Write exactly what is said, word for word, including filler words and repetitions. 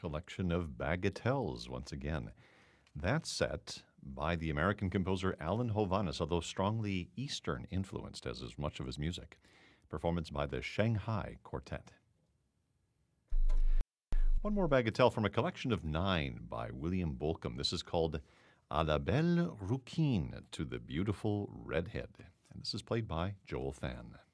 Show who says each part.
Speaker 1: collection of bagatelles once again. That's set by the American composer Alan Hovhaness, although strongly Eastern influenced, as is much of his music. Performance by the Shanghai Quartet. One more bagatelle from a collection of nine by William Bolcom. This is called À la belle rouquine, to the beautiful redhead. And this is played by Joel Than.